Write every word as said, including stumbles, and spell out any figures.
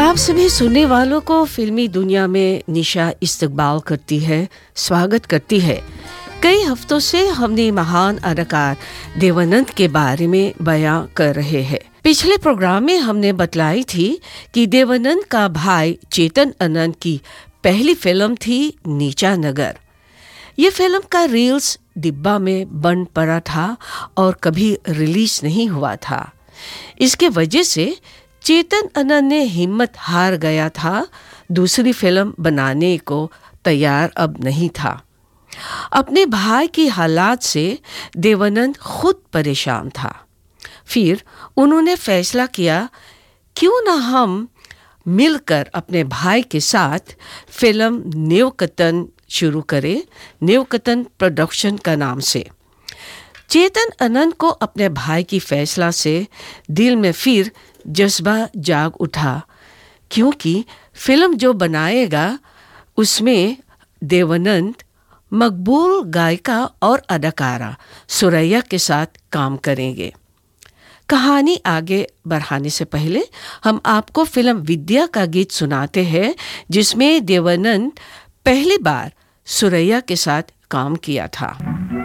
आप सभी सुनने वालों को फिल्मी दुनिया में निशा इस्तकबाल करती है, स्वागत करती है। कई हफ्तों से हमने महान अदाकार देवानंद के बारे में बयां कर रहे हैं। पिछले प्रोग्राम में हमने बतलाई थी कि देवानंद का भाई चेतन आनंद की पहली फिल्म थी नीचा नगर। ये फिल्म का रील्स डिब्बा में बंद पड़ा था और कभी रिलीज नहीं हुआ था। इसके वजह से चेतन आनंद ने हिम्मत हार गया था, दूसरी फिल्म बनाने को तैयार अब नहीं था। अपने भाई की हालात से देवानंद खुद परेशान था। फिर उन्होंने फैसला किया, क्यों ना हम मिलकर अपने भाई के साथ फिल्म न्यूकतन शुरू करें, न्यूकतन प्रोडक्शन का नाम से। चेतन आनंद को अपने भाई की फैसला से दिल में फिर जज्बा जाग उठा, क्योंकि फिल्म जो बनाएगा उसमें देवानंद मकबूल गायिका और अदाकारा सुरैया के साथ काम करेंगे। कहानी आगे बढ़ाने से पहले हम आपको फिल्म विद्या का गीत सुनाते हैं, जिसमें देवानंद पहली बार सुरैया के साथ काम किया था।